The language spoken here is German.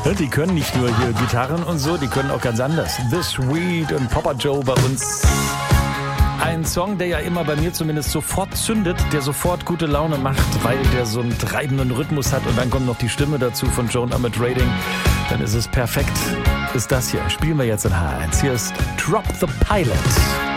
Die können nicht nur hier Gitarren und so, die können auch ganz anders. The Sweet und Papa Joe bei uns. Ein Song, der ja immer bei mir zumindest sofort zündet, der sofort gute Laune macht, weil der so einen treibenden Rhythmus hat und dann kommt noch die Stimme dazu von Joan Armatrading. Rading. Dann ist es perfekt. Ist das hier. Spielen wir jetzt in H1. Hier ist Drop the Pilot.